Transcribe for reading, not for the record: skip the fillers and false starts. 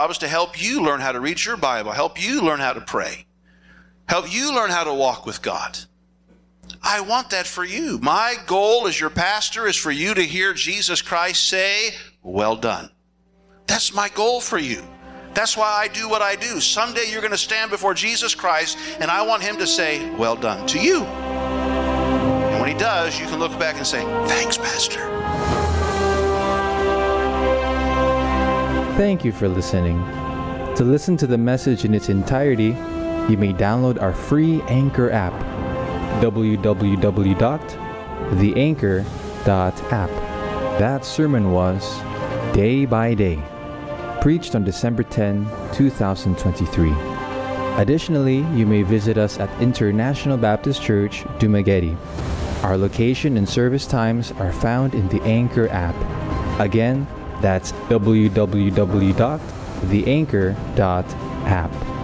is to help you learn how to read your Bible, help you learn how to pray, help you learn how to walk with God. I want that for you. My goal as your pastor is for you to hear Jesus Christ say, well done. That's my goal for you. That's why I do what I do. Someday you're going to stand before Jesus Christ, and I want him to say, well done to you. And when he does, you can look back and say, thanks, Pastor. Thank you for listening. To listen to the message in its entirety, you may download our free Anchor app, www.theanchor.app. That sermon was Day by Day, preached on December 10, 2023. Additionally, you may visit us at International Baptist Church, Dumaguete. Our location and service times are found in the Anchor app. Again, that's www.theanchor.app.